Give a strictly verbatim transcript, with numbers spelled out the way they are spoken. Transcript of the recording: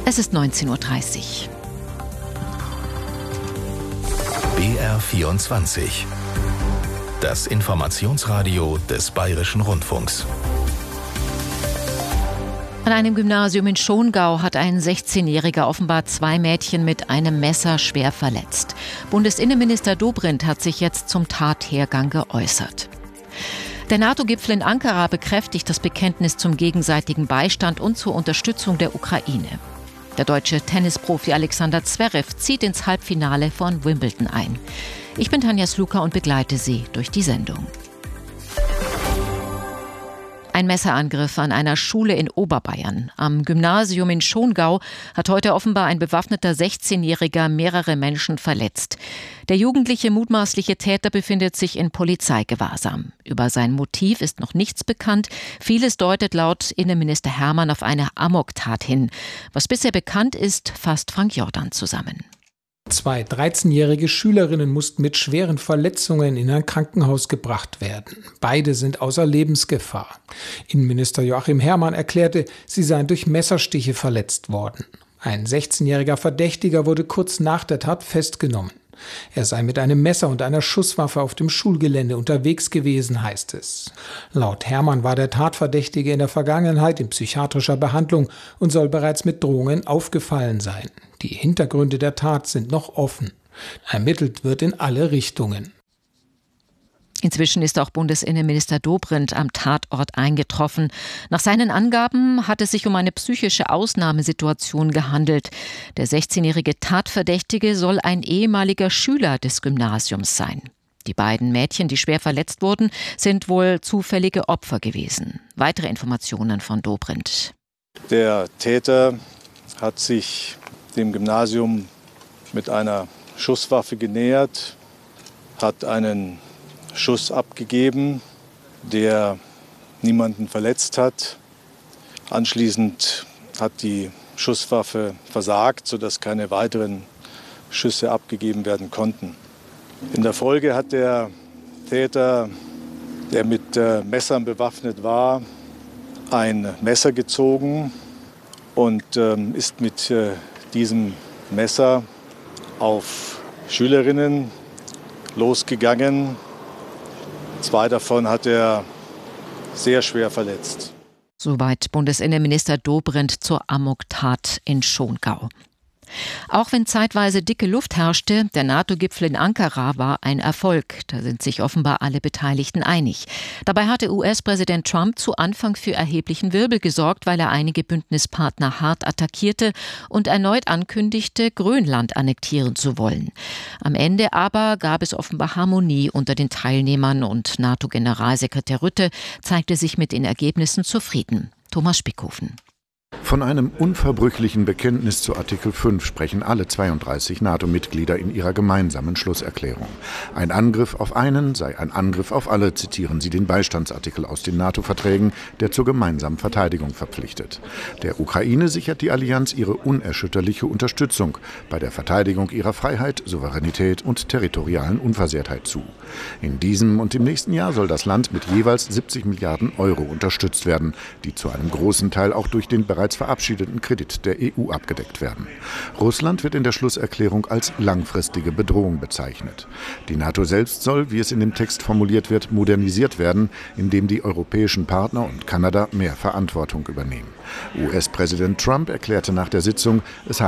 Es ist neunzehn Uhr dreißig. B R vierundzwanzig. Das Informationsradio des Bayerischen Rundfunks. An einem Gymnasium in Schongau hat ein sechzehnjähriger offenbar zwei Mädchen mit einem Messer schwer verletzt. Bundesinnenminister Dobrindt hat sich jetzt zum Tathergang geäußert. Der NATO-Gipfel in Ankara bekräftigt das Bekenntnis zum gegenseitigen Beistand und zur Unterstützung der Ukraine. Der deutsche Tennisprofi Alexander Zverev zieht ins Halbfinale von Wimbledon ein. Ich bin Tanja Sluka und begleite Sie durch die Sendung. Ein Messerangriff an einer Schule in Oberbayern. Am Gymnasium in Schongau hat heute offenbar ein bewaffneter sechzehnjähriger mehrere Menschen verletzt. Der jugendliche mutmaßliche Täter befindet sich in Polizeigewahrsam. Über sein Motiv ist noch nichts bekannt. Vieles deutet laut Innenminister Hermann auf eine Amoktat hin. Was bisher bekannt ist, fasst Frank Jordan zusammen. Zwei dreizehnjährige Schülerinnen mussten mit schweren Verletzungen in ein Krankenhaus gebracht werden. Beide sind außer Lebensgefahr. Innenminister Joachim Herrmann erklärte, sie seien durch Messerstiche verletzt worden. Ein sechzehnjähriger Verdächtiger wurde kurz nach der Tat festgenommen. Er sei mit einem Messer und einer Schusswaffe auf dem Schulgelände unterwegs gewesen, heißt es. Laut Herrmann war der Tatverdächtige in der Vergangenheit in psychiatrischer Behandlung und soll bereits mit Drohungen aufgefallen sein. Die Hintergründe der Tat sind noch offen. Ermittelt wird in alle Richtungen. Inzwischen ist auch Bundesinnenminister Dobrindt am Tatort eingetroffen. Nach seinen Angaben hat es sich um eine psychische Ausnahmesituation gehandelt. Der sechzehnjährige Tatverdächtige soll ein ehemaliger Schüler des Gymnasiums sein. Die beiden Mädchen, die schwer verletzt wurden, sind wohl zufällige Opfer gewesen. Weitere Informationen von Dobrindt. Der Täter hat sich dem Gymnasium mit einer Schusswaffe genähert, hat einen Schuss abgegeben, der niemanden verletzt hat. Anschließend hat die Schusswaffe versagt, sodass keine weiteren Schüsse abgegeben werden konnten. In der Folge hat der Täter, der mit äh, Messern bewaffnet war, ein Messer gezogen und ähm, ist mit äh, diesem Messer auf Schülerinnen losgegangen. Zwei davon hat er sehr schwer verletzt. Soweit Bundesinnenminister Dobrindt zur Amoktat in Schongau. Auch wenn zeitweise dicke Luft herrschte, der NATO-Gipfel in Ankara war ein Erfolg. Da sind sich offenbar alle Beteiligten einig. Dabei hatte U S-Präsident Trump zu Anfang für erheblichen Wirbel gesorgt, weil er einige Bündnispartner hart attackierte und erneut ankündigte, Grönland annektieren zu wollen. Am Ende aber gab es offenbar Harmonie unter den Teilnehmern und NATO-Generalsekretär Rutte zeigte sich mit den Ergebnissen zufrieden. Thomas Spickhofen. Von einem unverbrüchlichen Bekenntnis zu Artikel fünf sprechen alle zweiunddreißig NATO-Mitglieder in ihrer gemeinsamen Schlusserklärung. Ein Angriff auf einen sei ein Angriff auf alle, zitieren sie den Beistandsartikel aus den NATO-Verträgen, der zur gemeinsamen Verteidigung verpflichtet. Der Ukraine sichert die Allianz ihre unerschütterliche Unterstützung bei der Verteidigung ihrer Freiheit, Souveränität und territorialen Unversehrtheit zu. In diesem und im nächsten Jahr soll das Land mit jeweils siebzig Milliarden Euro unterstützt werden, die zu einem großen Teil auch durch den bereits verabschiedeten Kredit der E U abgedeckt werden. Russland wird in der Schlusserklärung als langfristige Bedrohung bezeichnet. Die NATO selbst soll, wie es in dem Text formuliert wird, modernisiert werden, indem die europäischen Partner und Kanada mehr Verantwortung übernehmen. U S-Präsident Trump erklärte nach der Sitzung, es